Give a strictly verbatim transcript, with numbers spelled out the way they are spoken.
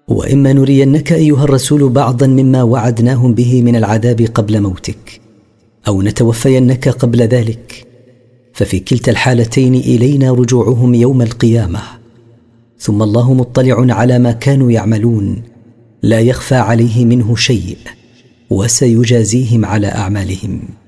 وإما نرينك أيها الرسول بعضا مما وعدناهم به من العذاب قبل موتك، أو نتوفينك قبل ذلك، ففي كلتا الحالتين إلينا رجوعهم يوم القيامة، ثم الله مطلع على ما كانوا يعملون لا يخفى عليه منه شيء، وسيجازيهم على أعمالهم.